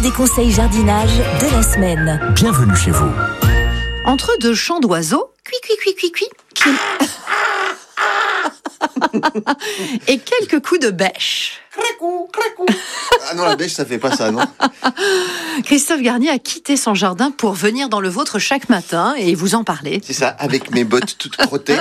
des conseils jardinage de la semaine. Bienvenue chez vous. Entre deux chants d'oiseaux, cuit, et quelques coups de bêche. Cracou. Ah non, la bêche, ça fait pas ça, non? Christophe Garnier a quitté son jardin pour venir dans le vôtre chaque matin et vous en parler. C'est ça, avec mes bottes toutes crottées.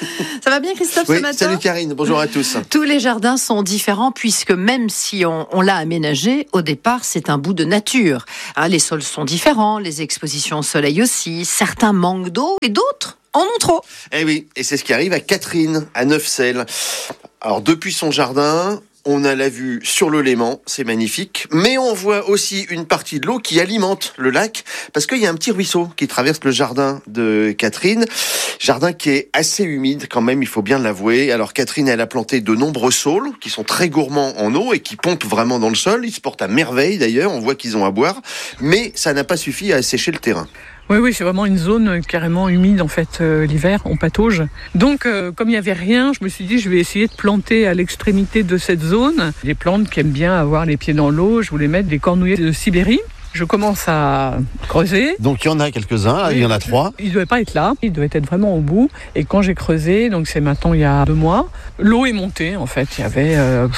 Ça va bien, Christophe, Oui, ce matin? salut Karine, bonjour à tous. Tous les jardins sont différents puisque même si on l'a aménagé, au départ, c'est un bout de nature. Les sols sont différents, les expositions au soleil aussi. Certains manquent d'eau et d'autres en ont trop. Eh oui, et c'est ce qui arrive à Catherine, à Neufcelles. Alors, depuis son jardin, on a la vue sur le Léman, c'est magnifique, mais on voit aussi une partie de l'eau qui alimente le lac, parce qu'il y a un petit ruisseau qui traverse le jardin de Catherine, jardin qui est assez humide quand même, il faut bien l'avouer. Alors Catherine, elle a planté de nombreux saules, qui sont très gourmands en eau et qui pompent vraiment dans le sol, ils se portent à merveille d'ailleurs, on voit qu'ils ont à boire, mais ça n'a pas suffi à assécher le terrain. Oui, c'est vraiment une zone carrément humide en fait l'hiver, on patauge. Donc comme il n'y avait rien, je me suis dit je vais essayer de planter à l'extrémité de cette zone des plantes qui aiment bien avoir les pieds dans l'eau. Je voulais mettre des cornouillers de Sibérie. Je commence à creuser. Donc il y en a quelques-uns, il y en a 3. Il ne devait pas être là, il devait être vraiment au bout. Et quand j'ai creusé, donc c'est maintenant il y a 2 mois, l'eau est montée en fait. Il y avait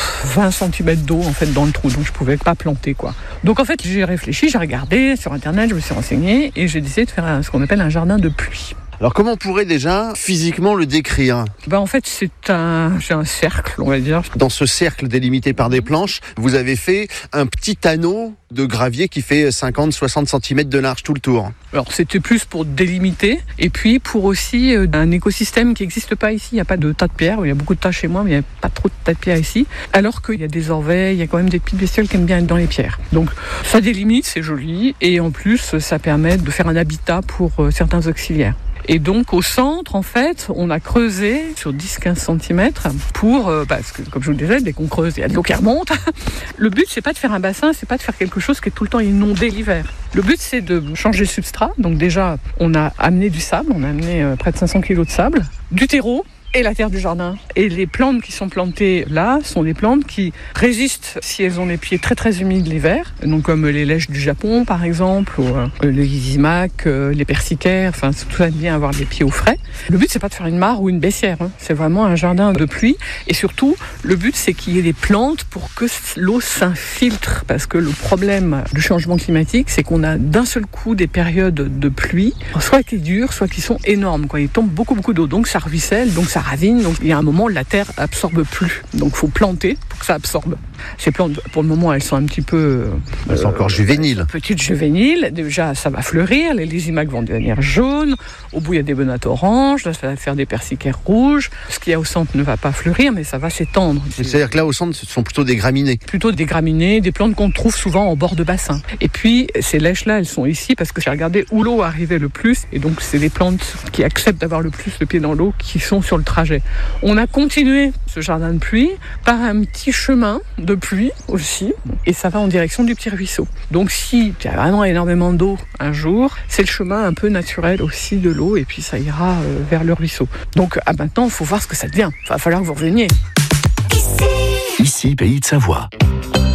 20 cm d'eau en fait dans le trou, donc je ne pouvais pas planter quoi. Donc en fait j'ai réfléchi, j'ai regardé sur internet, je me suis renseigné et j'ai décidé de faire ce qu'on appelle un jardin de pluie. Alors comment on pourrait déjà physiquement le décrire? En fait c'est un cercle on va dire. Dans ce cercle délimité par des planches, vous avez fait un petit anneau de gravier qui fait 50-60 cm de large tout le tour. Alors c'était plus pour délimiter et puis pour aussi un écosystème qui n'existe pas ici. Il n'y a pas de tas de pierres, il y a beaucoup de tas chez moi mais il n'y a pas trop de tas de pierres ici. Alors qu'il y a des orveilles, il y a quand même des petites bestioles qui aiment bien être dans les pierres. Donc ça délimite, c'est joli et en plus ça permet de faire un habitat pour certains auxiliaires. Et donc au centre, en fait, on a creusé sur 10-15 cm pour, parce que comme je vous le disais, dès qu'on creuse, il y a de l'eau qui remonte. Le but, c'est pas de faire un bassin, c'est pas de faire quelque chose qui est tout le temps inondé l'hiver. Le but, c'est de changer le substrat. Donc déjà, on a amené du sable, on a amené près de 500 kg de sable, du terreau, et la terre du jardin. Et les plantes qui sont plantées là sont des plantes qui résistent si elles ont les pieds très très humides l'hiver, donc comme les lèches du Japon par exemple, ou les lysimaques, les persicaires, enfin tout ça aime bien avoir des pieds au frais. Le but c'est pas de faire une mare ou une baissière, c'est vraiment un jardin de pluie et surtout le but c'est qu'il y ait des plantes pour que l'eau s'infiltre parce que le problème du changement climatique c'est qu'on a d'un seul coup des périodes de pluie, soit qui durent, soit qui sont énormes, il tombe beaucoup d'eau, donc ça ruisselle, donc ça ravine, donc il y a un moment la terre absorbe plus, donc il faut planter pour que ça absorbe. Ces plantes pour le moment elles sont un petit peu elles sont encore juvéniles, petites juvéniles, déjà ça va fleurir, les lysimaques vont devenir jaunes, au bout il y a des bonates oranges, là ça va faire des persicaires rouges, ce qu'il y a au centre ne va pas fleurir mais ça va s'étendre. C'est-à-dire que là au centre ce sont plutôt des graminées, des plantes qu'on trouve souvent en bord de bassin. Et puis ces lèches là elles sont ici parce que j'ai regardé où l'eau arrivait le plus et donc c'est les plantes qui acceptent d'avoir le plus le pied dans l'eau qui sont sur le trajet. On a continué ce jardin de pluie par un petit chemin de pluie aussi et ça va en direction du petit ruisseau. Donc si il y a vraiment énormément d'eau un jour, c'est le chemin un peu naturel aussi de l'eau et puis ça ira vers le ruisseau. Donc maintenant il faut voir ce que ça devient. Il va falloir que vous reveniez. Ici, Pays de Savoie.